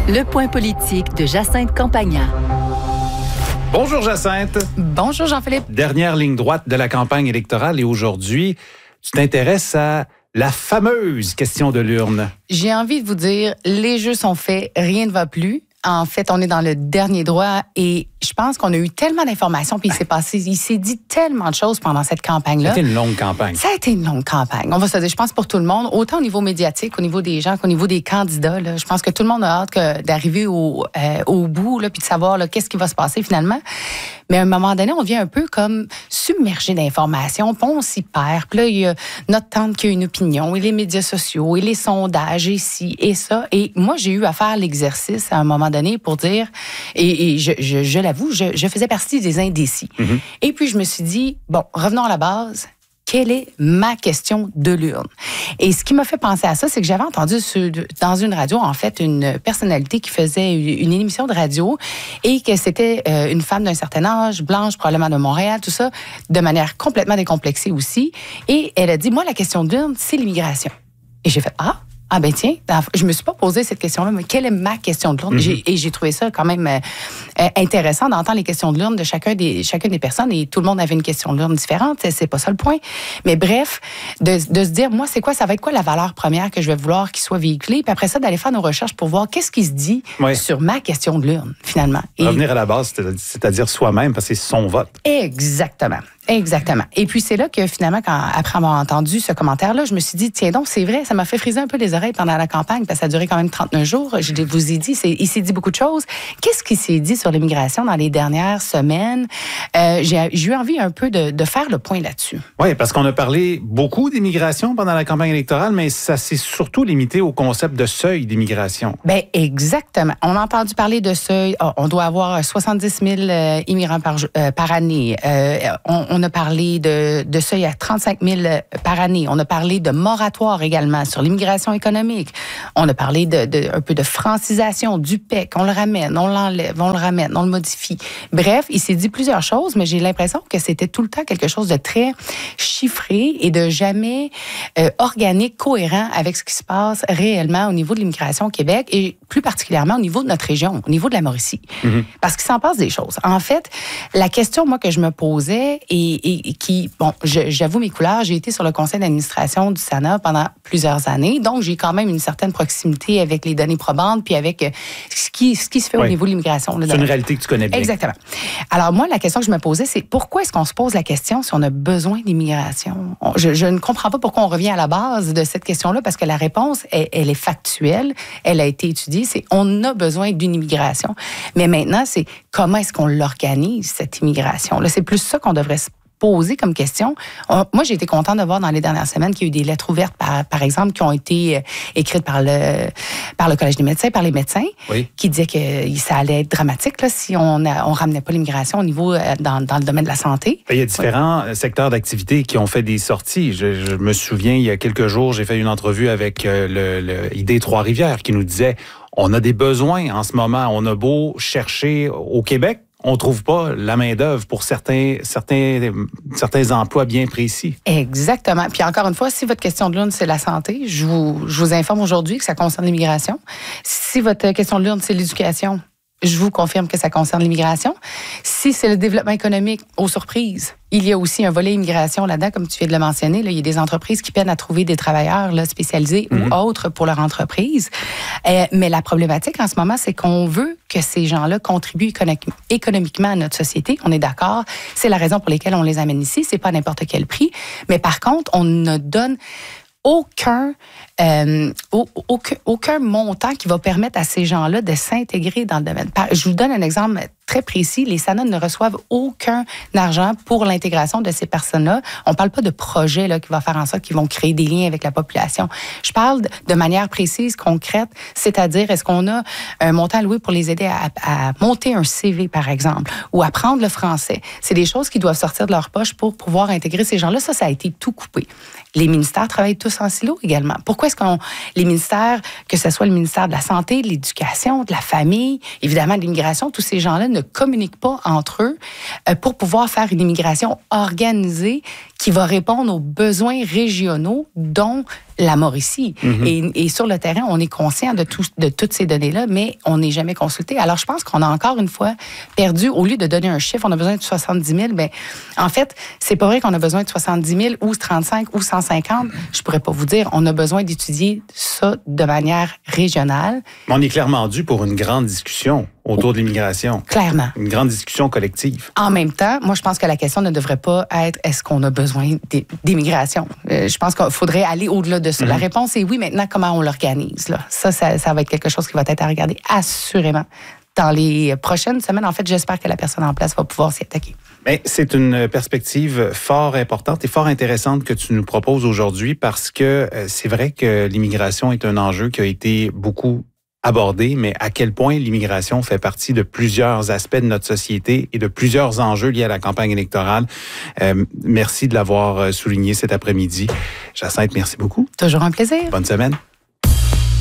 Le point politique de Jacinthe Campagna. Bonjour Jacinthe. Bonjour Jean-Philippe. Dernière ligne droite de la campagne électorale et aujourd'hui, tu t'intéresses à la fameuse question de l'urne. J'ai envie de vous dire, les jeux sont faits, rien ne va plus. En fait, on est dans le dernier droit et je pense qu'on a eu tellement d'informations puis il s'est dit tellement de choses pendant cette campagne-là. C'était une longue campagne. Ça a été une longue campagne. On va se dire, je pense pour tout le monde, autant au niveau médiatique, au niveau des gens qu'au niveau des candidats. Là, je pense que tout le monde a hâte d'arriver au bout là, puis de savoir là, qu'est-ce qui va se passer finalement. Mais à un moment donné, on vient un peu comme submergé d'informations, puis on s'y perd. Puis là, il y a notre tante qui a une opinion, et les médias sociaux, et les sondages, et ci, et ça. Et moi, j'ai eu à faire l'exercice à un moment donné pour dire, et je l'avoue, je faisais partie des indécis. Mm-hmm. Et puis, je me suis dit, bon, revenons à la base. Quelle est ma question de l'urne? Et ce qui m'a fait penser à ça, c'est que j'avais entendu dans une radio, en fait, une personnalité qui faisait une émission de radio et que c'était une femme d'un certain âge, blanche, probablement de Montréal, tout ça, de manière complètement décomplexée aussi. Et elle a dit, moi, la question de l'urne, c'est l'immigration. Et j'ai fait, ah ben tiens, je me suis pas posé cette question-là, mais quelle est ma question de l'urne? Mm-hmm. Et j'ai trouvé ça quand même intéressant d'entendre les questions de l'urne de chacune des personnes, et tout le monde avait une question de l'urne différente, c'est pas ça le point. Mais bref, de se dire, moi, ça va être quoi la valeur première que je vais vouloir qu'il soit véhiculée, puis après ça, d'aller faire nos recherches pour voir qu'est-ce qui se dit sur ma question de l'urne, finalement. Revenir à la base, c'est-à-dire soi-même, parce que c'est son vote. Exactement. Et puis, c'est là que finalement, après avoir entendu ce commentaire-là, je me suis dit, tiens donc, c'est vrai, ça m'a fait friser un peu les oreilles pendant la campagne, parce que ça a duré quand même 39 jours. Je vous ai dit, il s'est dit beaucoup de choses. Qu'est-ce qui s'est dit sur l'immigration dans les dernières semaines? J'ai eu envie un peu de faire le point là-dessus. Oui, parce qu'on a parlé beaucoup d'immigration pendant la campagne électorale, mais ça s'est surtout limité au concept de seuil d'immigration. Bien, exactement. On a entendu parler de seuil. On doit avoir 70 000 immigrants par année. On a parlé de seuil à 35 000 par année. On a parlé de moratoire également sur l'immigration économique. On a parlé un peu de francisation du PEC. On le ramène, on l'enlève, on le ramène, on le modifie. Bref, il s'est dit plusieurs choses, mais j'ai l'impression que c'était tout le temps quelque chose de très chiffré et de jamais organique, cohérent avec ce qui se passe réellement au niveau de l'immigration au Québec et plus particulièrement au niveau de notre région, au niveau de la Mauricie. Mm-hmm. Parce qu'il s'en passe des choses. En fait, la question, moi, que je me posais et qui, bon, j'avoue mes couleurs, j'ai été sur le conseil d'administration du SANA pendant plusieurs années, donc j'ai quand même une certaine proximité avec les données probantes puis avec ce qui se fait au niveau de l'immigration. C'est une réalité que tu connais bien. Exactement. Alors moi, la question que je me posais, c'est pourquoi est-ce qu'on se pose la question si on a besoin d'immigration? Je ne comprends pas pourquoi on revient à la base de cette question-là, parce que la réponse, elle est factuelle, elle a été étudiée, c'est on a besoin d'une immigration. Mais maintenant, c'est comment est-ce qu'on l'organise, cette immigration-là? C'est plus ça qu'on devrait se poser comme question. Moi, j'ai été contente de voir dans les dernières semaines qu'il y a eu des lettres ouvertes, par exemple, qui ont été écrites par le Collège des médecins, par les médecins, qui disaient que ça allait être dramatique là, si on ramenait pas l'immigration au niveau dans le domaine de la santé. Il y a différents secteurs d'activité qui ont fait des sorties. Je me souviens, il y a quelques jours, j'ai fait une entrevue avec le ID Trois-Rivières qui nous disait on a des besoins en ce moment. On a beau chercher au Québec, on trouve pas la main-d'œuvre pour certains emplois bien précis. Exactement. Puis encore une fois, si votre question de l'urne, c'est la santé, je vous informe aujourd'hui que ça concerne l'immigration. Si votre question de l'urne, c'est l'éducation, je vous confirme que ça concerne l'immigration. Si c'est le développement économique, aux surprises, il y a aussi un volet immigration là-dedans, comme tu viens de le mentionner. Là, il y a des entreprises qui peinent à trouver des travailleurs là, spécialisés ou autres pour leur entreprise. Mais la problématique en ce moment, c'est qu'on veut que ces gens-là contribuent économiquement à notre société. On est d'accord. C'est la raison pour laquelle on les amène ici. C'est pas à n'importe quel prix. Mais par contre, on ne donne aucun montant qui va permettre à ces gens-là de s'intégrer dans le domaine. Je vous donne un exemple très précis. Les SANA ne reçoivent aucun argent pour l'intégration de ces personnes-là. On ne parle pas de projet là, qui va faire en sorte qu'ils vont créer des liens avec la population. Je parle de manière précise, concrète, c'est-à-dire est-ce qu'on a un montant alloué pour les aider à monter un CV, par exemple, ou apprendre le français. C'est des choses qui doivent sortir de leur poche pour pouvoir intégrer ces gens-là. Ça a été tout coupé. Les ministères travaillent tous en silo également. Pourquoi est-ce les ministères, que ce soit le ministère de la Santé, de l'Éducation, de la Famille, évidemment de l'immigration, tous ces gens-là ne communiquent pas entre eux pour pouvoir faire une immigration organisée qui va répondre aux besoins régionaux, dont la Mauricie. Et sur le terrain, on est conscient de toutes ces données-là, mais on n'est jamais consulté. Alors, je pense qu'on a encore une fois perdu, au lieu de donner un chiffre, on a besoin de 70 000. Bien, en fait, c'est pas vrai qu'on a besoin de 70 000 ou 35 ou 150. Je pourrais pas vous dire. On a besoin d'étudier ça de manière régionale. Mais on est clairement dû pour une grande discussion autour de l'immigration. Clairement. Une grande discussion collective. En même temps, moi, je pense que la question ne devrait pas être est-ce qu'on a besoin d'immigration? Je pense qu'il faudrait aller au-delà de ça. La réponse est oui. Maintenant, comment on l'organise? Là? Ça va être quelque chose qui va être à regarder assurément dans les prochaines semaines. En fait, j'espère que la personne en place va pouvoir s'y attaquer. Mais c'est une perspective fort importante et fort intéressante que tu nous proposes aujourd'hui parce que c'est vrai que l'immigration est un enjeu qui a été beaucoup abordé, mais à quel point l'immigration fait partie de plusieurs aspects de notre société et de plusieurs enjeux liés à la campagne électorale. Merci de l'avoir souligné cet après-midi. Jacinthe, merci beaucoup. Toujours un plaisir. Bonne semaine.